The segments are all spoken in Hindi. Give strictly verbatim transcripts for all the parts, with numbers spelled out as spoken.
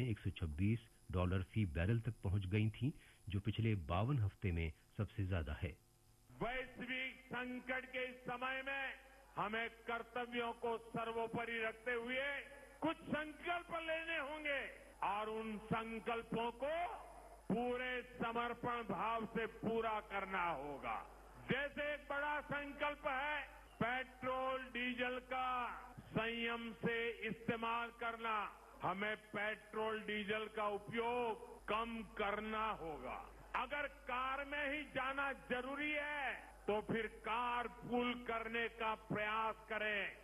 कीमतें एक सौ छब्बीस डॉलर फी बैरल तक पहुंच गई थीं, जो पिछले बावन हफ्ते में सबसे ज्यादा है। वैश्विक संकट के इस समय में हमें कर्तव्यों को सर्वोपरि रखते हुए कुछ संकल्प लेने होंगे और उन संकल्पों को पूरे समर्पण भाव से पूरा करना होगा। जैसे एक बड़ा संकल्प है पेट्रोल डीजल का संयम से इस्तेमाल करना, हमें पेट्रोल डीजल का उपयोग कम करना होगा। अगर कार में ही जाना जरूरी है तो फिर कार पूल करने का प्रयास करें।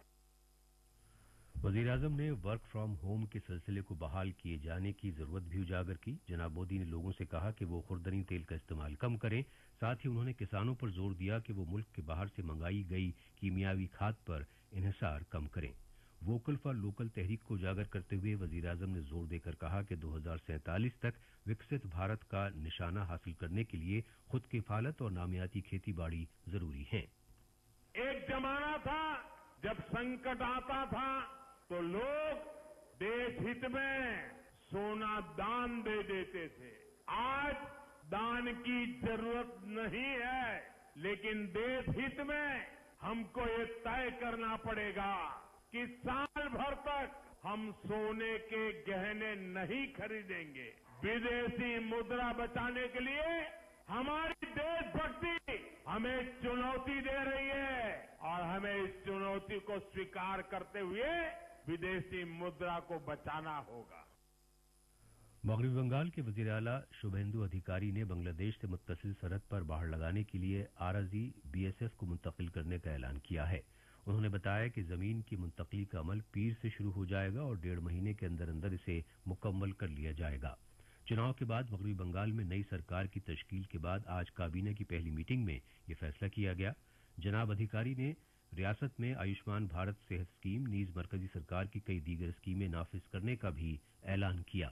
वजीर आजम ने वर्क फ्रॉम होम के सिलसिले को बहाल किए जाने की जरूरत भी उजागर की। जनाब मोदी ने लोगों से कहा कि वो खुर्दनी तेल का इस्तेमाल कम करें। साथ ही उन्होंने किसानों पर जोर दिया कि वो मुल्क के बाहर से मंगाई गई कीमियावी खाद पर इन्हिसार कम करें। वोकल फॉर लोकल तहरीक को उजागर करते हुए वजीर आजम ने जोर देकर कहा कि दो हजार सैंतालीस तक विकसित भारत का निशाना हासिल करने के लिए खुद किफालत और नामियाती खेती बाड़ी जरूरी है। एक जमाना था जब संकट आता था तो लोग देश हित में सोना दान दे देते थे। आज दान की जरूरत नहीं है, लेकिन देश हित में हमको ये तय करना पड़ेगा कि साल भर तक हम सोने के गहने नहीं खरीदेंगे। विदेशी मुद्रा बचाने के लिए हमारी देशभक्ति हमें चुनौती दे रही है और हमें इस चुनौती को स्वीकार करते हुए विदेशी मुद्रा को बचाना होगा। मगरबी बंगाल के वजीर आला शुभेंदु अधिकारी ने बांग्लादेश से मुत्तसिल सरहद पर बाड़ लगाने के लिए आरजी बीएसएफ को मुंतकिल करने का ऐलान किया है। उन्होंने बताया कि जमीन की मुंतकली का अमल पीर से शुरू हो जाएगा और डेढ़ महीने के अंदर अंदर इसे मुकम्मल कर लिया जाएगा। चुनाव के बाद मगरबी बंगाल में नई सरकार की तश्कील के बाद आज काबीना की पहली मीटिंग में यह फैसला किया गया। जनाब अधिकारी ने रियासत में आयुष्मान भारत सेहत स्कीम नीज मरकजी सरकार की कई दीगर स्कीमें नाफिज करने का भी ऐलान किया।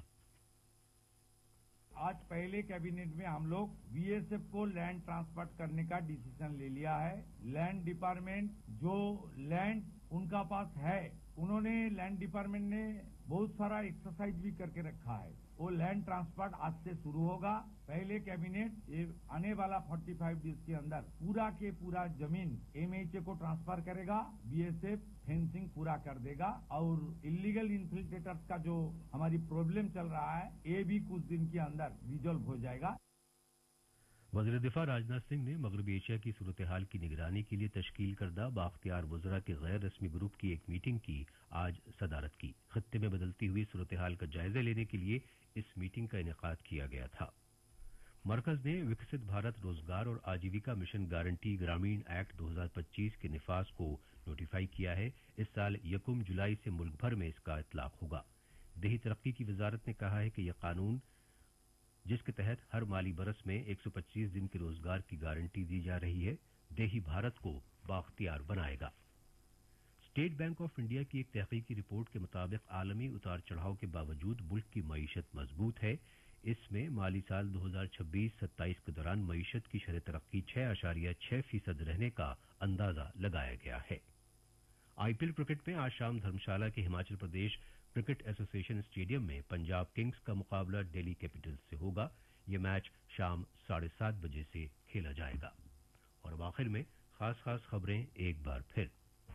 आज पहले कैबिनेट में हम लोग बीएसएफ को लैंड ट्रांसफर करने का डिसीजन ले लिया है। लैंड डिपार्टमेंट जो लैंड उनका पास है, उन्होंने लैंड डिपार्टमेंट ने बहुत सारा एक्सरसाइज भी करके रखा है। वो लैंड ट्रांसफर आज से शुरू होगा। पहले कैबिनेट ये आने वाला पैंतालीस डेज के अंदर पूरा के पूरा जमीन एमएचए को ट्रांसफर करेगा। बीएसएफ फेंसिंग पूरा कर देगा और इलीगल इन्फिल्ट्रेटर्स का जो हमारी प्रॉब्लम चल रहा है, ये भी कुछ दिन के अंदर रिजॉल्व हो जाएगा। वज़ीर दिफा राजनाथ सिंह ने मगरबी एशिया की सूरत हाल की निगरानी के लिए तश्कील करदा बाख्तियार वज़रा के गैर रस्मी ग्रुप की एक मीटिंग की आज सदारत की। खत्ते में बदलती हुई सूरत हाल का जायजा लेने के लिए इस मीटिंग का इनेकाद किया गया था। मरकज ने विकसित भारत रोजगार और आजीविका मिशन गारंटी ग्रामीण एक्ट दो हजार पच्चीस के निफाज को नोटिफाई किया है। इस साल यकुम जुलाई से मुल्क भर में इसका इतलाक होगा। देही तरक्की की वजारत ने कहा है कि यह कानून, जिसके तहत हर माली बरस में एक सौ पच्चीस दिन के रोजगार की गारंटी दी जा रही है, देही भारत को बाख्तियार बनाएगा। स्टेट बैंक ऑफ इंडिया की एक तहकीकी रिपोर्ट के मुताबिक आलमी उतार चढ़ाव के बावजूद मुल्क की मईशत मजबूत है। इसमें माली साल दो हजार छब्बीस सत्ताईस के दौरान मईशत की शरह तरक्की छह आशारिया छह फीसद रहने का अंदाजा लगाया गया है। आईपीएल क्रिकेट में आज शाम धर्मशाला के Himachal Pradesh cricket association stadium में पंजाब किंग्स का मुकाबला दिल्ली कैपिटल्स से होगा। यह मैच शाम साढ़े सात बजे से खेला जाएगा। और अब आखिर में खास खास खबरें एक बार फिर।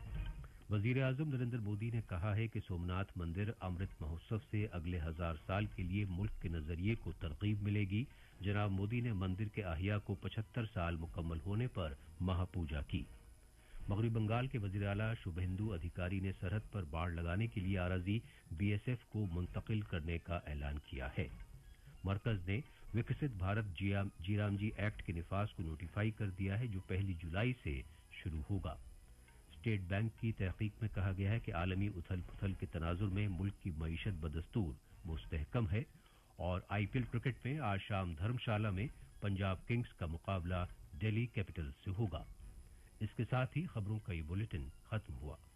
वजीर आजम नरेंद्र मोदी ने कहा है कि सोमनाथ मंदिर अमृत महोत्सव से अगले हजार साल के लिए मुल्क के नजरिए को तरकीब मिलेगी। जनाब मोदी ने मंदिर के अहिया को पचहत्तर साल मुकम्मल होने पर महापूजा की। मगरबी बंगाल के वजीर आला शुभेंदु अधिकारी ने सरहद पर बाड़ लगाने के लिए आरजी बीएसएफ को मुंतकिल करने का ऐलान किया है। मरकज ने विकसित भारत जीरामजी एक्ट के निफाज को नोटिफाई कर दिया है, जो पहली जुलाई से शुरू होगा। स्टेट बैंक की तहकीक में कहा गया है कि आलमी उथल पुथल के तनाजुर में मुल्क की मईशत बदस्तूर मुस्तहकम है। और आईपीएल क्रिकेट में आज शाम धर्मशाला में पंजाब किंग्स का मुकाबला दिल्ली कैपिटल्स से होगा। इसके साथ ही खबरों का ये बुलेटिन खत्म हुआ।